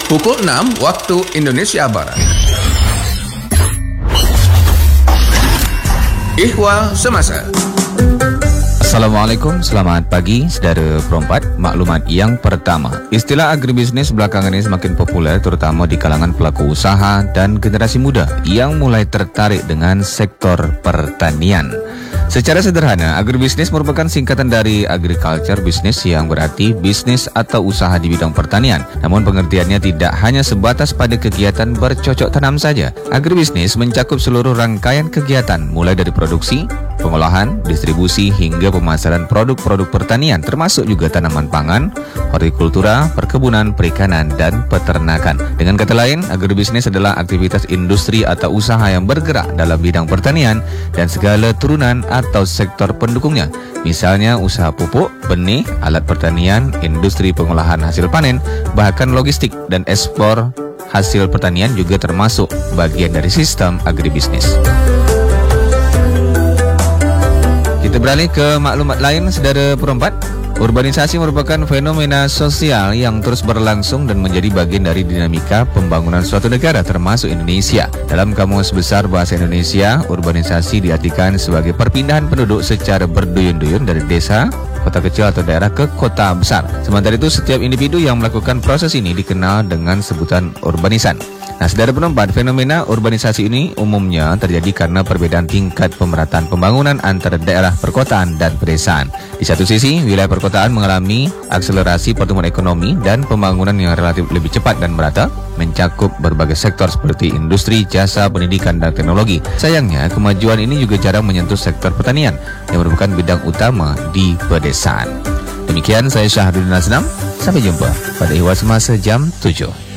pukul 6 waktu Indonesia Barat. Ihwal Semasa. Assalamualaikum, selamat pagi saudara perempat. Maklumat yang pertama, istilah agribisnis belakangan ini semakin populer terutama di kalangan pelaku usaha dan generasi muda yang mulai tertarik dengan sektor pertanian. Secara sederhana, agribisnis merupakan singkatan dari agriculture business yang berarti bisnis atau usaha di bidang pertanian. Namun pengertiannya tidak hanya sebatas pada kegiatan bercocok tanam saja. Agribisnis mencakup seluruh rangkaian kegiatan mulai dari produksi, pengolahan, distribusi hingga pemasaran produk-produk pertanian termasuk juga tanaman pangan, hortikultura, perkebunan, perikanan, dan peternakan. Dengan kata lain, agribisnis adalah aktivitas industri atau usaha yang bergerak dalam bidang pertanian dan segala turunan atau sektor pendukungnya. Misalnya usaha pupuk, benih, alat pertanian, industri pengolahan hasil panen, bahkan logistik dan ekspor hasil pertanian juga termasuk bagian dari sistem agribisnis. Kita beralih ke maklumat lain, saudara perempat. Urbanisasi merupakan fenomena sosial yang terus berlangsung dan menjadi bagian dari dinamika pembangunan suatu negara termasuk Indonesia. Dalam Kamus Besar Bahasa Indonesia, urbanisasi diartikan sebagai perpindahan penduduk secara berduyun-duyun dari desa, kota kecil atau daerah ke kota besar. Sementara itu, setiap individu yang melakukan proses ini dikenal dengan sebutan urbanisan. Nah, saudara penempat, fenomena urbanisasi ini umumnya terjadi karena perbedaan tingkat pemerataan pembangunan antara daerah perkotaan dan pedesaan. Di satu sisi, wilayah perkotaan mengalami akselerasi pertumbuhan ekonomi dan pembangunan yang relatif lebih cepat dan merata, mencakup berbagai sektor seperti industri, jasa, pendidikan, dan teknologi. Sayangnya, kemajuan ini juga jarang menyentuh sektor pertanian yang merupakan bidang utama di pedesaan. Demikian, saya Syahrudin Asnam. Sampai jumpa pada Ihwal Semasa jam 7.